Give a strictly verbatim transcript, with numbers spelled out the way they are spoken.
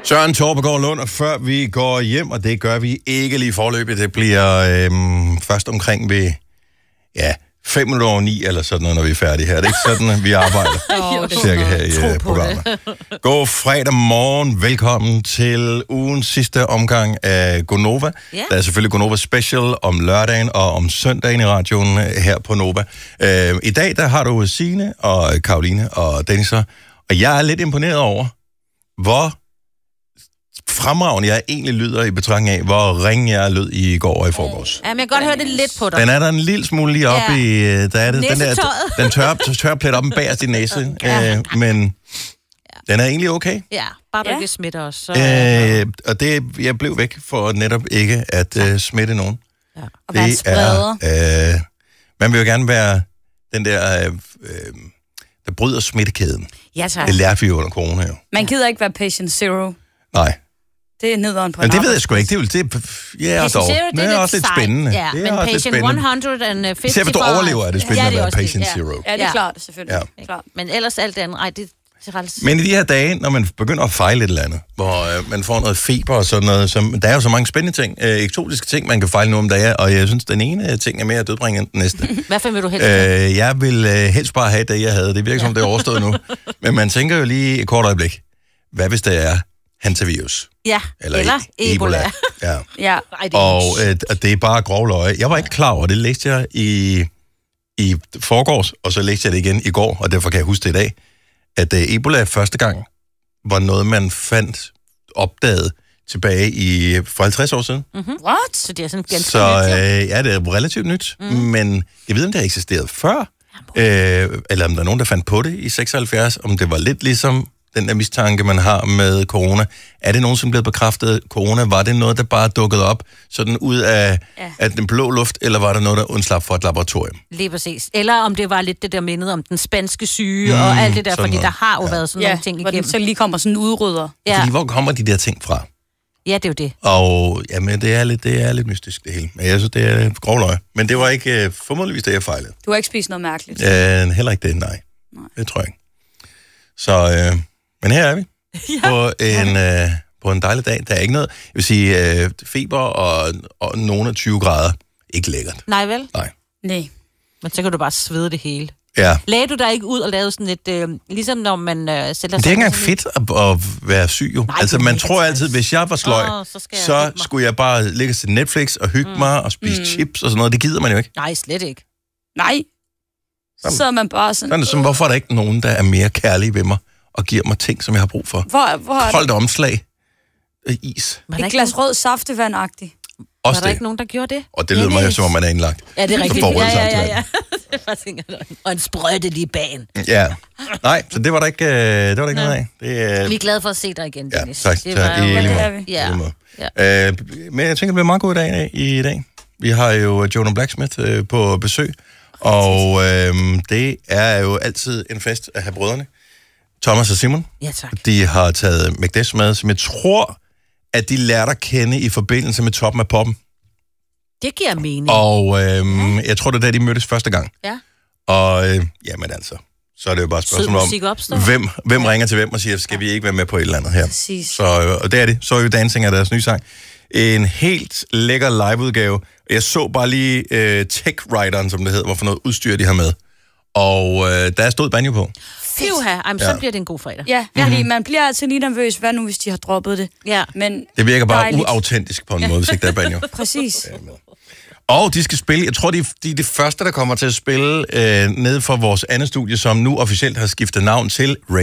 Søren Torpegaard Lund, og før vi går hjem, og det gør vi ikke lige forløbet, det bliver øhm, først omkring ved, ja, fem minutter over ni, eller sådan noget, når vi er færdige her. Det er ikke sådan, vi arbejder oh, cirka her i uh, programmet. God fredag morgen, velkommen til ugens sidste omgang af Gonova. Yeah. Der er selvfølgelig Gonova Special om lørdagen og om søndagen i radioen her på Nova. Uh, I dag, der har du Signe og Karoline og Denniser, og jeg er lidt imponeret over, hvor fremragende jeg egentlig lyder i betragtning af, hvor ringe jeg lød i går og i forgårs. Ja, men jeg kan godt høre det lidt på dig. Den er der en lille smule lige oppe ja. i... Der er det, den, der, den tør, tør plet op en bagerst i næse, ja. øh, men ja. den er egentlig okay. Ja, bare du ja. ikke smitter os. Så... Øh, og det, jeg blev væk for netop ikke at uh, smitte nogen. Ja. Og det er, øh, man vil jo gerne være den der, øh, der bryder smittekæden. Ja, tak. Det lærte vi jo under corona jo. Man gider ikke være patient zero. Nej. Det er nederen på en Men det ved jeg sgu ikke. Det er, det er, ja, patient zero, det er, det er også lidt spændende. Ja, det er men også patient et hundrede og halvtreds Især hvis du overlever, er det spændende ja, det at være patient det. zero. Ja, det er klart, selvfølgelig. Ja. Klart. Men ellers alt andet, ej, det er Men i de her dage, når man begynder at fejle et eller andet, hvor øh, man får noget feber og sådan noget, så, der er jo så mange spændende ting, øh, eksotiske ting, man kan fejle nu om dagen, og jeg synes, den ene ting er mere dødbringende end den næste. Hvad for vil du helst øh, Jeg vil øh, helst bare have det, jeg havde. Det virker som, det er overstået nu. Men man tænker jo lige et kort øjeblik, hvad hvis det er hantavirus? Ja, eller, eller e- Ebola. Ebola. Ja. ja. Ej, det og øh, det er bare grov løje. Jeg var ikke klar over, det læste jeg i, i forgårs, og så læste jeg det igen i går, og derfor kan jeg huske det i dag, at uh, Ebola første gang var noget, man fandt opdaget tilbage i for halvtreds år siden. Mm-hmm. What? Så det er sådan ganske Så øh, ja, det er relativt nyt, mm. men jeg ved, om det har eksisteret før, øh, eller om der er nogen, der fandt på det i seksoghalvfjerds, om det var lidt ligesom den der mistanke, man har med corona. Er det nogen, som blev bekræftet corona? Var det noget, der bare dukkede op sådan ud af, ja. af den blå luft, eller var det noget, der undslap fra et laboratorium? Lige præcis. Eller om det var lidt det der mindede om den spanske syge mm, og alt det der, fordi noget. der har jo ja. været sådan ja, nogle ting igennem. Så lige kommer sådan en udrydder. Ja. Fordi hvor kommer de der ting fra? Ja, det er jo det. Og jamen, det er lidt, det er lidt mystisk, det hele. Men jeg synes, det er grov løg. Men det var ikke uh, formodentligvis det, jeg fejlede. Du har ikke spist noget mærkeligt? Uh, heller ikke det, nej. nej. Det tror jeg ikke. Så... Uh, Men her er vi ja. på, en, øh, på en dejlig dag. Der er ikke noget, jeg vil sige, øh, feber og, og nogle af tyve grader. Ikke lækkert. Nej vel? Nej. Nej. Men så kan du bare svede det hele. Ja. Lagde du dig ikke ud og lavede sådan et, øh, ligesom når man øh, sætter sig... Det er ikke engang fedt at, at være syg jo. Nej, altså man tror altid, hvis jeg var sløj, oh, så, så jeg skulle jeg bare ligge til Netflix og hygge mm. mig og spise mm. chips og sådan noget. Det gider man jo ikke. Nej, slet ikke. Nej. Så er man bare sådan... sådan som, hvorfor er der ikke nogen, der er mere kærlige ved mig og giver mig ting, som jeg har brug for? Hvor, hvor Koldt omslag. Is. Et glas rød saftevand-agtigt. Var der det. ikke nogen, der gjorde det? Og det lyder mig jo, som om man er indlagt. Ja, det er rigtigt. Ja, ja, ja, ja. Og en sprøjte lige bagen. Ja. Nej, så det var der ikke, det var der ikke noget af. Det, uh... Vi er glade for at se dig igen, Dennis. Ja, tak. Det var, jo... I lige måde. Ja. ja. Uh, men jeg tænker, det bliver meget god dag i dag. Vi har jo Jonah Blacksmith uh, på besøg. Og uh, det er jo altid en fest at have brødrene. Thomas og Simon. Ja, tak. De har taget McDash med, som jeg tror, at de lærte at kende i forbindelse med Toppen af Poppen. Det giver mening. Og øhm, ja. jeg tror, det er da de mødtes første gang. Ja. Og øh, jamen altså, så er det jo bare et spørgsmål om, hvem, hvem ja. ringer til hvem og siger, skal vi ikke være med på et eller andet her? Præcis. Så, øh, og det er det. Så er jo Dancing af deres nye sang. En helt lækker liveudgave. Jeg så bare lige øh, Tech-Rideren, som det hedder, hvorfor noget udstyr de har med. Og øh, der stod banjo på. Fivha, Ej, så ja. bliver det en god fredag. Ja, fordi mm-hmm. man bliver altid lige nervøs. Hvad nu, hvis de har droppet det? Ja. Men det virker bare dejligt. uautentisk på en måde, hvis ikke der er banjo. Præcis. Og de skal spille, jeg tror, de, de er det første, der kommer til at spille øh, nede for vores andet studie, som nu officielt har skiftet navn til Ray.